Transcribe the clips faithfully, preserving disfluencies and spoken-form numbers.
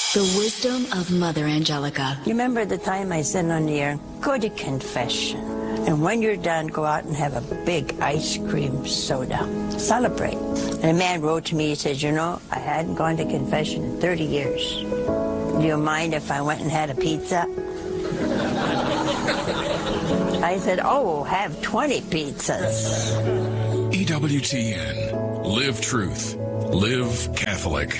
The wisdom of Mother Angelica. You remember the time I said on the air, go to confession. And when you're done, go out and have a big ice cream soda. Celebrate. And a man wrote to me, he says, you know, I hadn't gone to confession in thirty years. Do you mind if I went and had a pizza? I said, oh, have twenty pizzas. E W T N. Live truth. Live Catholic.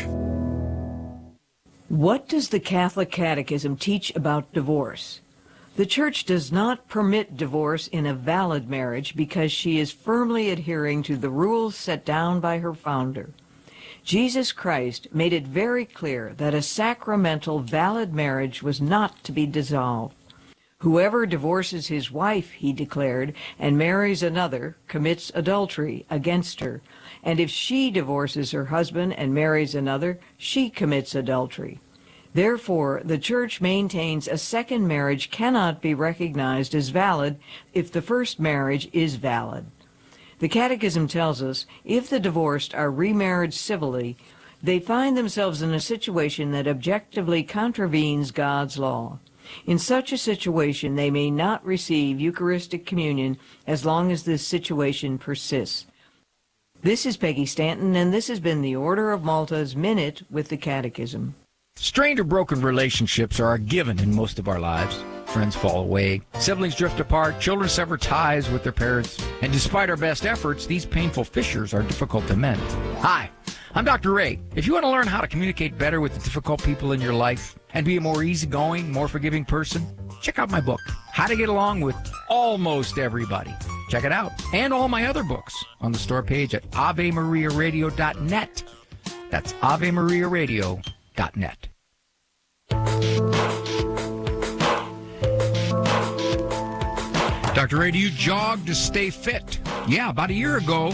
What does the Catholic Catechism teach about divorce? The Church does not permit divorce in a valid marriage because she is firmly adhering to the rules set down by her founder. Jesus Christ made it very clear that a sacramental, valid marriage was not to be dissolved. Whoever divorces his wife, he declared, and marries another, commits adultery against her. And if she divorces her husband and marries another, she commits adultery. Therefore, the Church maintains a second marriage cannot be recognized as valid if the first marriage is valid. The Catechism tells us if the divorced are remarried civilly, they find themselves in a situation that objectively contravenes God's law. In such a situation, they may not receive Eucharistic communion as long as this situation persists. This is Peggy Stanton, and this has been the Order of Malta's Minute with the Catechism. Strained or broken relationships are a given in most of our lives. Friends fall away, siblings drift apart, children sever ties with their parents, and despite our best efforts, these painful fissures are difficult to mend. Hi, I'm Doctor Ray. If you want to learn how to communicate better with the difficult people in your life and be a more easygoing, more forgiving person, check out my book, How to Get Along with Almost Everybody. Check it out. And all my other books on the store page at ave maria radio dot net. That's ave maria radio dot net. Doctor Ray, do you jog to stay fit? Yeah, about a year ago,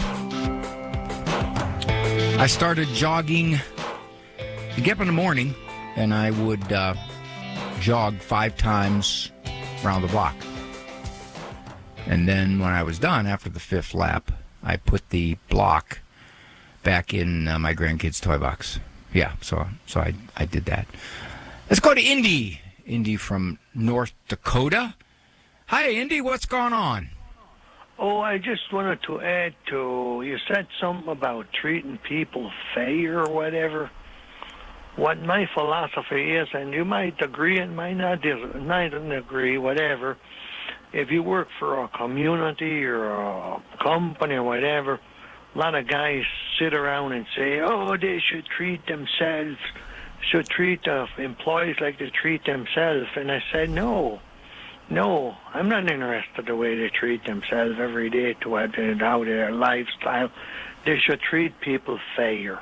I started jogging. I get up in the morning, and I would uh, jog five times around the block. And then when I was done, after the fifth lap, I put the block back in uh, my grandkids' toy box. Yeah, so so I, I did that. Let's go to Indy. Indy from North Dakota. Hi, Indy. What's going on? Oh, I just wanted to add to, you said something about treating people fair or whatever. What my philosophy is, and you might agree and might not, not agree, whatever, if you work for a community or a company or whatever, a lot of guys sit around and say, oh, they should treat themselves, should treat the employees like they treat themselves. And I said, no, no, I'm not interested in the way they treat themselves every day to how their lifestyle. They should treat people fair.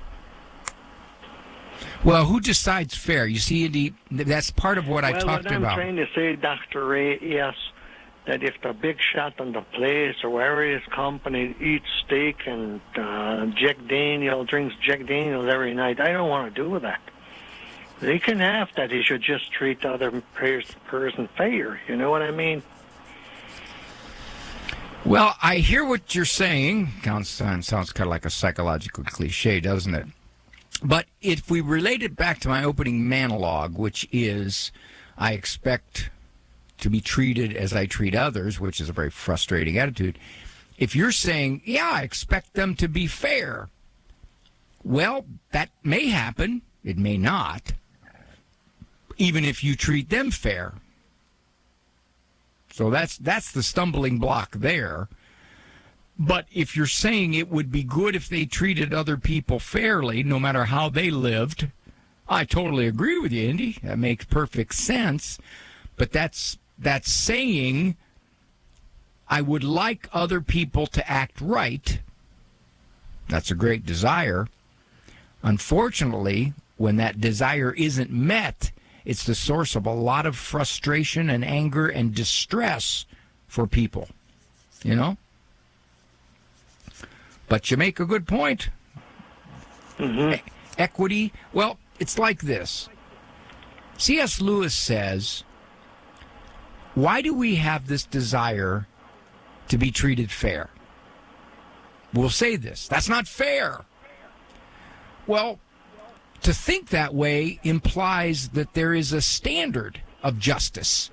Well, who decides fair? You see, Indy, that's part of what well, I talked what I'm about. I'm trying to say, Doctor Ray, yes, that if the big shot on the place or wherever his company eats steak and uh, Jack Daniel drinks Jack Daniels every night, I don't want to do that. They can have that. He should just treat the other person fair. You know what I mean? Well, I hear what you're saying. Sounds, sounds kind of like a psychological cliche, doesn't it? But if we relate it back to my opening monologue, which is I expect to be treated as I treat others, which is a very frustrating attitude. If you're saying, yeah, I expect them to be fair, well, that may happen. It may not, even if you treat them fair. So that's that's the stumbling block there. But if you're saying it would be good if they treated other people fairly, no matter how they lived, I totally agree with you, Indy. That makes perfect sense. But that's that's saying I would like other people to act right. That's a great desire. Unfortunately, when that desire isn't met, it's the source of a lot of frustration and anger and distress for people, you know? But you make a good point. Mm-hmm. E- equity, well, it's like this. C S Lewis says, why do we have this desire to be treated fair? We'll say this, that's not fair. Well, to think that way implies that there is a standard of justice.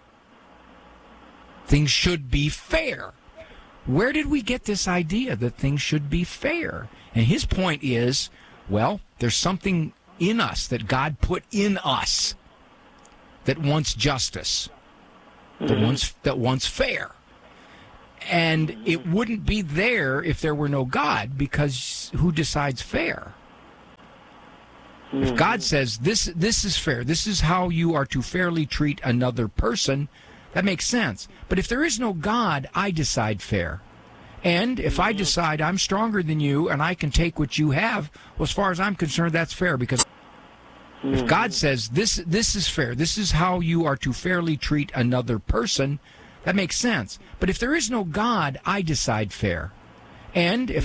Things should be fair. Where did we get this idea that things should be fair? And his point is, well, there's something in us that God put in us that wants justice, mm-hmm. that wants that wants fair. And it wouldn't be there if there were no God, because who decides fair? Mm-hmm. If God says this this is fair, this is how you are to fairly treat another person, that makes sense. But if there is no God, I decide fair. And if I decide I'm stronger than you and I can take what you have, well, as far as I'm concerned, that's fair. Because if God says this this is fair, this is how you are to fairly treat another person, that makes sense. But if there is no God, I decide fair. And if